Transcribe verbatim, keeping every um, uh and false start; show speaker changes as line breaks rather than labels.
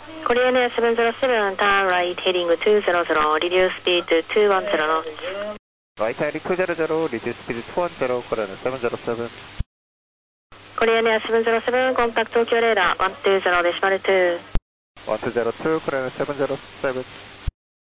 Korean Air seven zero seven, turn right heading two zero zero, reduce speed to two one zero knots.
Right heading two zero zero, reduce speed two one zero, Korean Air seven zero seven.
Korean Air seven zero seven, contact Tokyo radar one two zero decimal two.
one two zero two, Korean Air seven zero seven.